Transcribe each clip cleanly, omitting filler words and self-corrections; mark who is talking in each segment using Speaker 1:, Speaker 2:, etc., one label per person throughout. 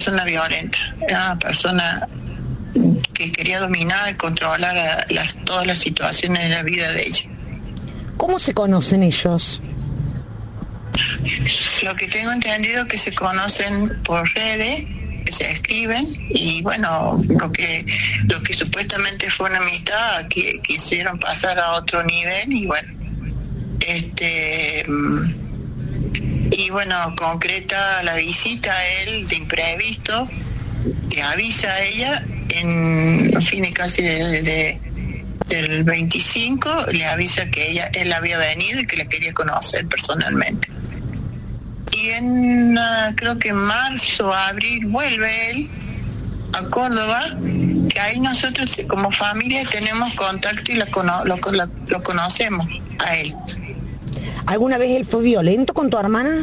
Speaker 1: persona violenta, era una persona que quería dominar y controlar todas las situaciones de la vida de ella.
Speaker 2: ¿Cómo se conocen ellos?
Speaker 1: Lo que tengo entendido es que se conocen por redes, que se escriben, y bueno, lo que supuestamente fue una amistad que quisieron pasar a otro nivel, y bueno, y bueno, concreta la visita a él de imprevisto, que avisa a ella en fines casi del 25, le avisa que él había venido y que la quería conocer personalmente. Y creo que en marzo, abril, vuelve él a Córdoba, que ahí nosotros como familia tenemos contacto y lo conocemos a él.
Speaker 2: ¿Alguna vez él fue violento con tu hermana?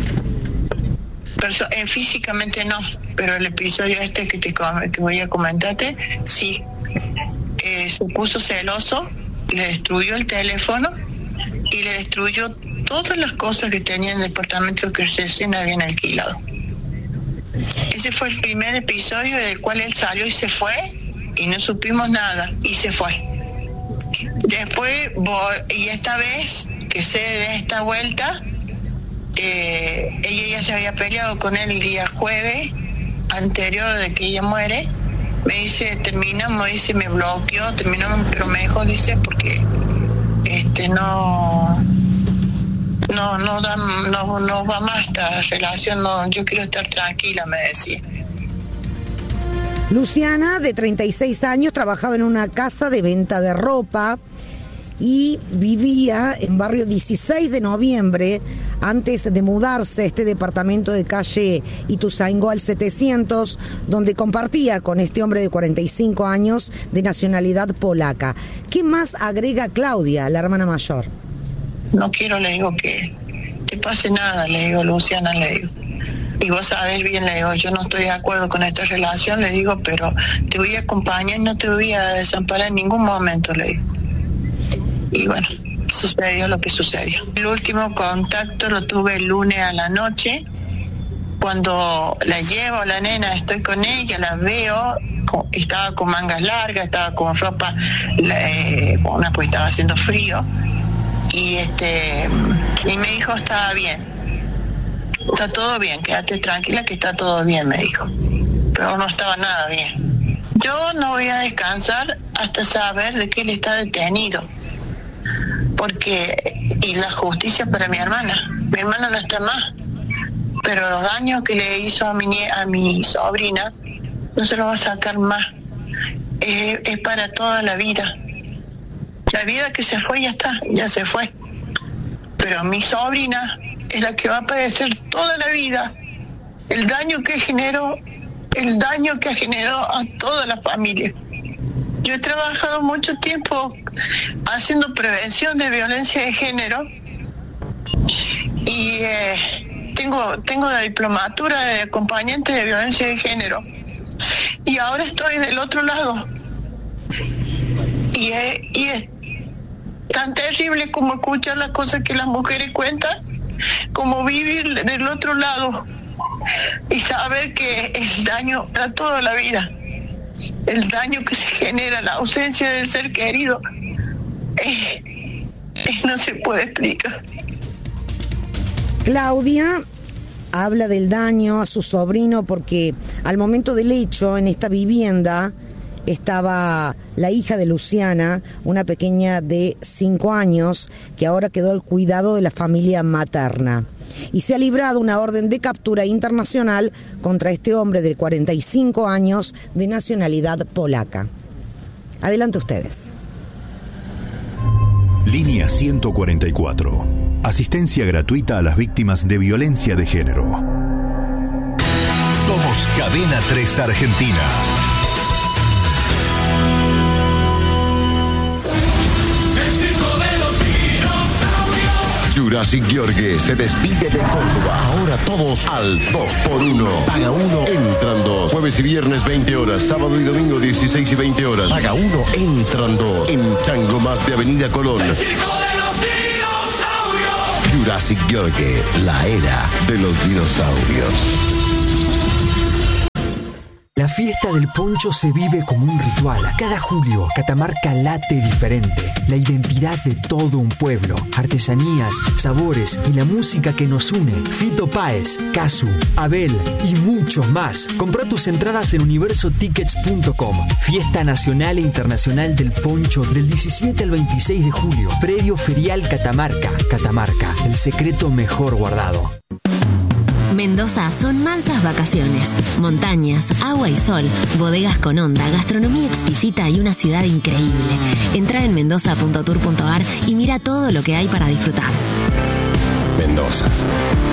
Speaker 1: Físicamente no, pero el episodio que voy a comentarte, sí. Se puso celoso, le destruyó el teléfono y le destruyó todas las cosas que tenía en el departamento que recién habían alquilado. Ese fue el primer episodio del cual él salió y se fue y no supimos nada y se fue. Después, y esta vez que sé de esta vuelta, ella ya se había peleado con él el día jueves anterior de que ella muere. Me dice, terminamos, dice, me bloqueó, terminamos, pero me dejó, dice, porque no va más esta relación, no, yo quiero estar tranquila, me decía.
Speaker 2: Luciana, de 36 años, trabajaba en una casa de venta de ropa y vivía en barrio 16 de noviembre, antes de mudarse a este departamento de calle Ituzaingó al 700, donde compartía con este hombre de 45 años de nacionalidad polaca. ¿Qué más agrega Claudia, la hermana mayor?
Speaker 1: No quiero, le digo, que te pase nada, le digo, Luciana, le digo. Y vos sabés bien, le digo, yo no estoy de acuerdo con esta relación, le digo, pero te voy a acompañar y no te voy a desamparar en ningún momento, le digo. Y bueno, sucedió lo que sucedió. El último contacto lo tuve el lunes a la noche, cuando la llevo, la nena, estoy con ella, la veo, estaba con mangas largas, estaba con ropa, pues estaba haciendo frío, y me dijo, estaba bien, está todo bien, quédate tranquila que está todo bien, me dijo, pero no estaba nada bien. Yo no voy a descansar hasta saber de que él está detenido, y la justicia para mi hermana no está más, pero los daños que le hizo a mi sobrina no se los va a sacar más, es para toda la vida. La vida que se fue ya está, ya se fue, pero mi sobrina es la que va a padecer toda la vida el daño que generó, a toda la familia. Yo he trabajado mucho tiempo haciendo prevención de violencia de género y tengo la diplomatura de acompañante de violencia de género, y ahora estoy del otro lado, y es tan terrible como escuchar las cosas que las mujeres cuentan, como vivir del otro lado y saber que el daño para toda la vida, el daño que se genera, la ausencia del ser querido, no se puede explicar.
Speaker 2: Claudia habla del daño a su sobrino porque al momento del hecho en esta vivienda estaba la hija de Luciana, una pequeña de 5 años que ahora quedó al cuidado de la familia materna. Y se ha librado una orden de captura internacional contra este hombre de 45 años de nacionalidad polaca. Adelante ustedes.
Speaker 3: Línea 144. Asistencia gratuita a las víctimas de violencia de género. Somos Cadena 3 Argentina. Jurassic Gheorghe se despide de Córdoba. Ahora todos al 2x1. Paga 1, entran 2. Jueves y viernes 20 horas. Sábado y domingo 16 y 20 horas. Paga 1, entran 2. En Chango Más de Avenida Colón. El circo de los dinosaurios. Jurassic Gheorghe, la era de los dinosaurios.
Speaker 4: La fiesta del poncho se vive como un ritual. Cada julio, Catamarca late diferente. La identidad de todo un pueblo, artesanías, sabores y la música que nos une. Fito Páez, Casu, Abel y muchos más. Compra tus entradas en universotickets.com. Fiesta Nacional e Internacional del Poncho del 17 al 26 de julio. Predio Ferial Catamarca. Catamarca, el secreto mejor guardado.
Speaker 5: Mendoza son mansas vacaciones, montañas, agua y sol, bodegas con onda, gastronomía exquisita y una ciudad increíble. Entra en mendoza.tour.ar y mira todo lo que hay para disfrutar.
Speaker 3: Mendoza.